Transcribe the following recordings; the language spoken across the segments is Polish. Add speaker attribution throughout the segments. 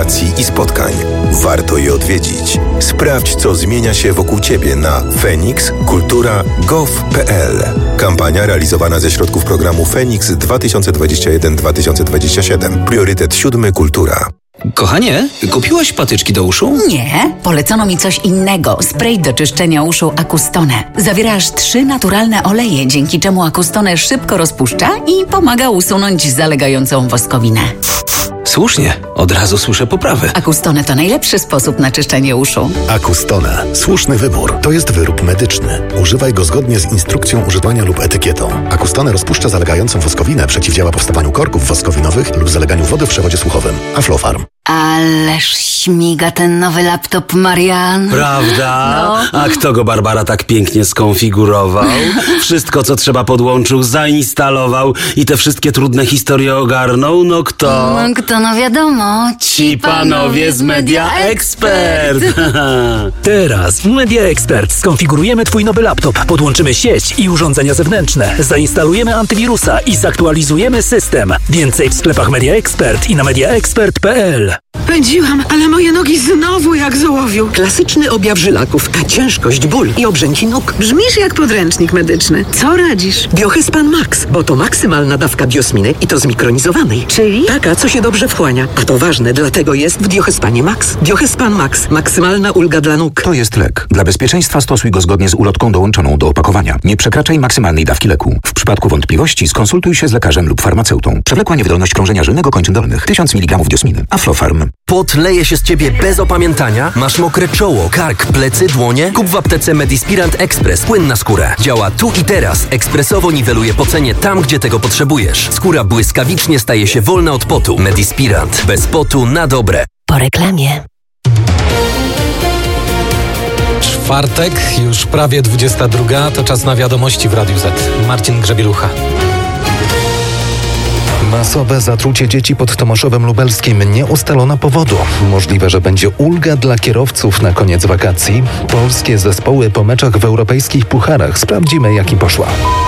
Speaker 1: wakacji i spotkań. Warto je odwiedzić. Sprawdź, co zmienia się wokół Ciebie na fenixkultura.gov.pl. Kampania realizowana ze środków programu Feniks 2021-2027. Priorytet 7. Kultura.
Speaker 2: Kochanie, kupiłaś patyczki do uszu?
Speaker 3: Nie, polecono mi coś innego. Spray do czyszczenia uszu Acustone. Zawiera aż 3 naturalne oleje, dzięki czemu Acustone szybko rozpuszcza i pomaga usunąć zalegającą woskowinę.
Speaker 2: Słusznie, od razu słyszę poprawy.
Speaker 3: Acustone to najlepszy sposób na czyszczenie uszu.
Speaker 4: Acustone. Słuszny wybór. To jest wyrób medyczny. Używaj go zgodnie z instrukcją używania lub etykietą. Acustone rozpuszcza zalegającą woskowinę, przeciwdziała powstawaniu korków woskowinowych lub zaleganiu wody w przewodzie słuchowym. Aflofarm.
Speaker 3: Ależ śmiga ten nowy laptop, Marian.
Speaker 2: Prawda?
Speaker 3: No.
Speaker 2: A kto go, Barbara, tak pięknie skonfigurował? Wszystko, co trzeba, podłączył, zainstalował i te wszystkie trudne historie ogarnął? No kto?
Speaker 3: No wiadomo.
Speaker 2: Ci panowie z Media Expert.
Speaker 5: Teraz w Media Expert skonfigurujemy Twój nowy laptop, podłączymy sieć i urządzenia zewnętrzne, zainstalujemy antywirusa i zaktualizujemy system. Więcej w sklepach Media Expert i na mediaexpert.pl.
Speaker 6: Pędziłam, ale moje nogi znowu jak z ołowiu. Klasyczny objaw żylaków, ciężkość, ból i obrzęki nóg. Brzmisz jak podręcznik medyczny. Co radzisz? Biohyspan Max, bo to maksymalna dawka biosminy i to zmikronizowanej.
Speaker 3: Czyli?
Speaker 6: Taka, co się dobrze wchłania. A to ważne, dlatego jest w Biohyspanie Max. Biohyspan Max. Maksymalna ulga dla nóg.
Speaker 7: To jest lek. Dla bezpieczeństwa stosuj go zgodnie z ulotką dołączoną do opakowania. Nie przekraczaj maksymalnej dawki leku. W przypadku wątpliwości skonsultuj się z lekarzem lub farmaceutą. Przewlekła niewydolność krążenia żylnego kończyn dolnych. 1000 mg diosminy. Aflofarm.
Speaker 8: Pot leje się z ciebie bez opamiętania? Masz mokre czoło, kark, plecy, dłonie? Kup w aptece Medispirant Express. Płyn na skórę. Działa tu i teraz. Ekspresowo niweluje pocenie tam, gdzie tego potrzebujesz. Skóra błyskawicznie staje się wolna od potu. Medispirant. Bez potu na dobre.
Speaker 3: Po reklamie.
Speaker 9: Czwartek, już prawie 22. To czas na wiadomości w Radiu Z. Marcin Grzebielucha.
Speaker 10: Masowe zatrucie dzieci pod Tomaszowem Lubelskim. Nie ustalono powodu. Możliwe, że będzie ulga dla kierowców na koniec wakacji. Polskie zespoły po meczach w europejskich pucharach. Sprawdzimy, jak im poszła.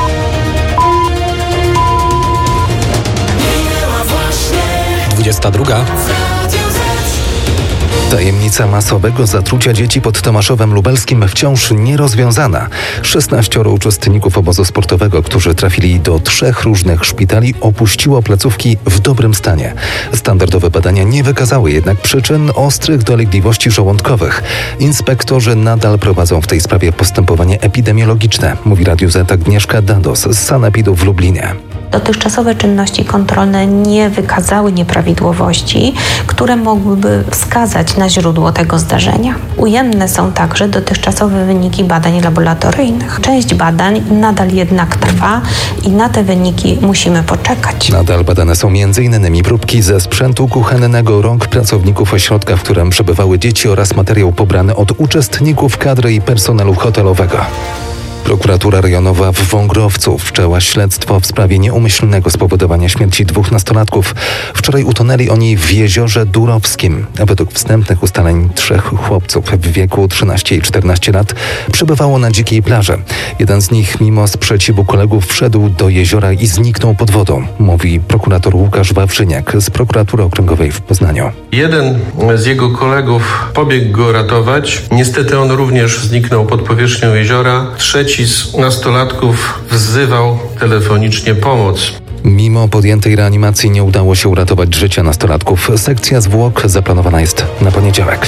Speaker 10: Tajemnica masowego zatrucia dzieci pod Tomaszowem Lubelskim wciąż nierozwiązana. 16 uczestników obozu sportowego, którzy trafili do 3 różnych szpitali, opuściło placówki w dobrym stanie. Standardowe badania nie wykazały jednak przyczyn ostrych dolegliwości żołądkowych. Inspektorzy nadal prowadzą w tej sprawie postępowanie epidemiologiczne, mówi Radiu Z Agnieszka Dados z Sanepidu w Lublinie.
Speaker 11: Dotychczasowe czynności kontrolne nie wykazały nieprawidłowości, które mogłyby wskazać na źródło tego zdarzenia. Ujemne są także dotychczasowe wyniki badań laboratoryjnych. Część badań nadal jednak trwa i na te wyniki musimy poczekać.
Speaker 10: Nadal badane są m.in. próbki ze sprzętu kuchennego rąk pracowników ośrodka, w którym przebywały dzieci oraz materiał pobrany od uczestników kadry i personelu hotelowego. Prokuratura rejonowa w Wągrowcu wszczęła śledztwo w sprawie nieumyślnego spowodowania śmierci 2 nastolatków. Wczoraj utonęli oni w jeziorze Durowskim. Według wstępnych ustaleń 3 chłopców w wieku 13 i 14 lat przebywało na dzikiej plaży. Jeden z nich mimo sprzeciwu kolegów wszedł do jeziora i zniknął pod wodą, mówi prokurator Łukasz Wawrzyniak z prokuratury okręgowej w Poznaniu.
Speaker 12: Jeden z jego kolegów pobiegł go ratować. Niestety on również zniknął pod powierzchnią jeziora. Trzeci z nastolatków wzywał telefonicznie pomoc.
Speaker 10: Mimo podjętej reanimacji nie udało się uratować życia nastolatków. Sekcja zwłok zaplanowana jest na poniedziałek.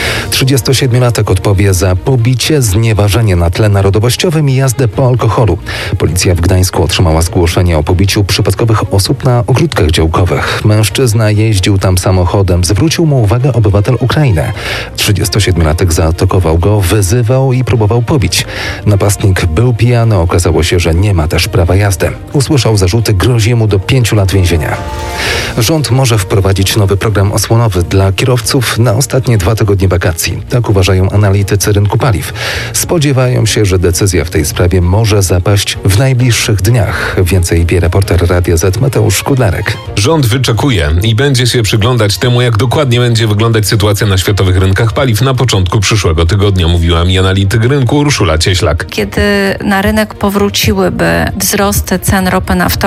Speaker 10: 37-latek odpowie za pobicie, znieważenie na tle narodowościowym i jazdę po alkoholu. Policja w Gdańsku otrzymała zgłoszenie o pobiciu przypadkowych osób na ogródkach działkowych. Mężczyzna jeździł tam samochodem. Zwrócił mu uwagę obywatel Ukrainy. 37-latek zaatakował go, wyzywał i próbował pobić. Napastnik był pijany. Okazało się, że nie ma też prawa jazdy. Usłyszał zarzuty, grozi mu do 5 lat więzienia. Rząd może wprowadzić nowy program osłonowy dla kierowców na ostatnie 2 tygodnie wakacji. Tak uważają analitycy rynku paliw. Spodziewają się, że decyzja w tej sprawie może zapaść w najbliższych dniach. Więcej wie reporter Radia Z Mateusz Kudlarek.
Speaker 13: Rząd wyczekuje i będzie się przyglądać temu, jak dokładnie będzie wyglądać sytuacja na światowych rynkach paliw na początku przyszłego tygodnia, mówiła mi analityk rynku Urszula Cieślak.
Speaker 14: Kiedy na rynek powróciłyby wzrosty cen ropy naftowej,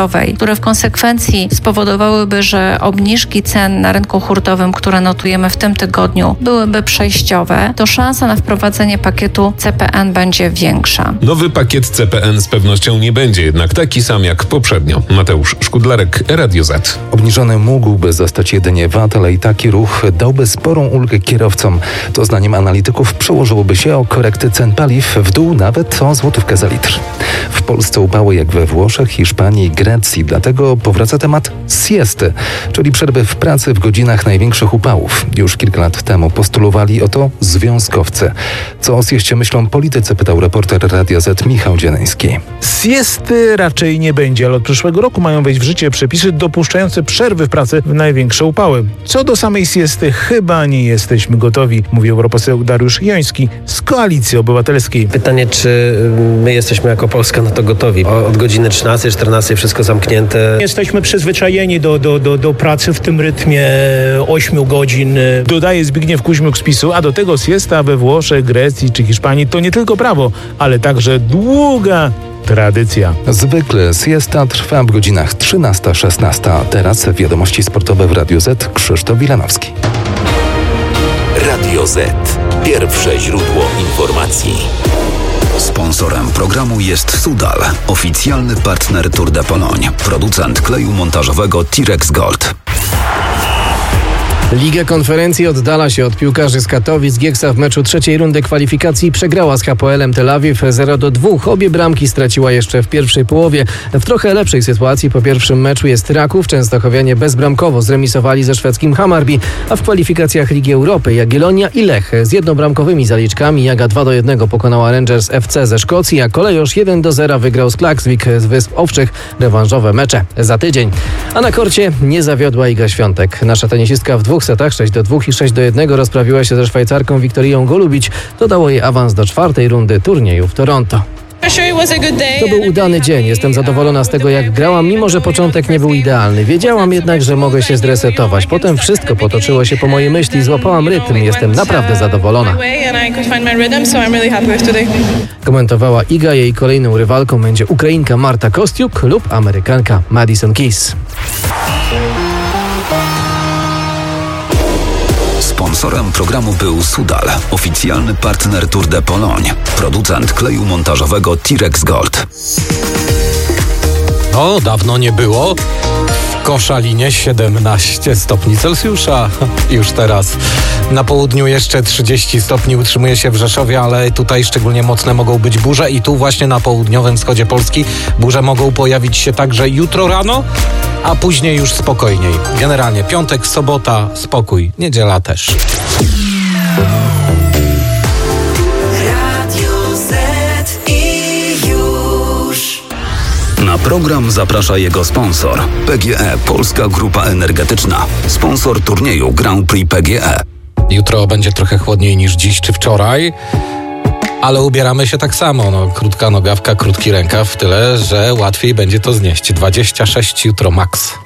Speaker 14: które w konsekwencji spowodowałyby, że obniżki cen na rynku hurtowym, które notujemy w tym tygodniu, byłyby przejściowe, to szansa na wprowadzenie pakietu CPN będzie większa.
Speaker 13: Nowy pakiet CPN z pewnością nie będzie jednak taki sam jak poprzednio. Mateusz Szkudlarek, Radio Z.
Speaker 10: Obniżony mógłby zostać jedynie VAT, ale i taki ruch dałby sporą ulgę kierowcom. To zdaniem analityków przełożyłoby się o korekty cen paliw w dół nawet o złotówkę za litr. W Polsce upały jak we Włoszech, Hiszpanii i Grecji, dlatego powraca temat siesty, czyli przerwy w pracy w godzinach największych upałów. Już kilka lat temu postulowali o to związkowcy. Co o sieście myślą politycy, pytał reporter Radia Z Michał Dzieleński.
Speaker 15: Siesty raczej nie będzie, ale od przyszłego roku mają wejść w życie przepisy dopuszczające przerwy w pracy w największe upały. Co do samej siesty, chyba nie jesteśmy gotowi, mówi europoseł Dariusz Joński z Koalicji Obywatelskiej.
Speaker 16: Pytanie, czy my jesteśmy jako Polska na to gotowi? Od godziny 13-14 wszystko zamknięte.
Speaker 17: Jesteśmy przyzwyczajeni do pracy w tym rytmie 8 godzin.
Speaker 15: Dodaje Zbigniew Kuźmiuk z PiS-u, a do tego siesta we Włoszech, Grecji czy Hiszpanii to nie tylko prawo, ale także długa tradycja.
Speaker 10: Zwykle siesta trwa w godzinach 13-16. Teraz wiadomości sportowe w Radiu Z. Krzysztof Wilanowski.
Speaker 18: Radio Z. Pierwsze źródło informacji. Sponsorem programu jest Sudal, oficjalny partner Tour de Pologne, producent kleju montażowego Tirex Gold.
Speaker 19: Liga Konferencji oddala się od piłkarzy z Katowic. Gieksa w meczu trzeciej rundy kwalifikacji przegrała z Hapoelem Tel Awiw 0-2. Obie bramki straciła jeszcze w pierwszej połowie. W trochę lepszej sytuacji po pierwszym meczu jest Raków. Częstochowianie bezbramkowo zremisowali ze szwedzkim Hammarby, a w kwalifikacjach Ligi Europy Jagiellonia i Lech z jednobramkowymi zaliczkami. Jaga 2-1 pokonała Rangers FC ze Szkocji, a Kolejorz 1-0 wygrał z Klaksvik z Wysp Owczych. Rewanżowe mecze za tydzień. A na korcie nie zawiodła Iga Świątek. Nasza tenisistka w dwóch setach 6-2 i 6-1 rozprawiła się ze Szwajcarką Wiktorią Golubić. Dodało jej awans do czwartej rundy turnieju w Toronto. To był udany dzień. Jestem zadowolona z tego, jak grałam, mimo że początek nie był idealny. Wiedziałam jednak, że mogę się zresetować. Potem wszystko potoczyło się po mojej myśli. Złapałam rytm. Jestem naprawdę zadowolona. Komentowała Iga. Jej kolejną rywalką będzie Ukrainka Marta Kostiuk lub Amerykanka Madison Keys.
Speaker 18: Sponsorem programu był Sudal, oficjalny partner Tour de Pologne, producent kleju montażowego Tirex Gold.
Speaker 9: O, dawno nie było. W Koszalinie 17 stopni Celsjusza. Już teraz. Na południu jeszcze 30 stopni utrzymuje się w Rzeszowie, ale tutaj szczególnie mocne mogą być burze i tu właśnie na południowym wschodzie Polski burze mogą pojawić się także jutro rano, a później już spokojniej. Generalnie piątek, sobota, spokój. Niedziela też.
Speaker 18: Na program zaprasza jego sponsor. PGE Polska Grupa Energetyczna. Sponsor turnieju Grand Prix PGE.
Speaker 9: Jutro będzie trochę chłodniej niż dziś czy wczoraj, ale ubieramy się tak samo. Krótka nogawka, krótki rękaw, tyle, że łatwiej będzie to znieść. 26 jutro max.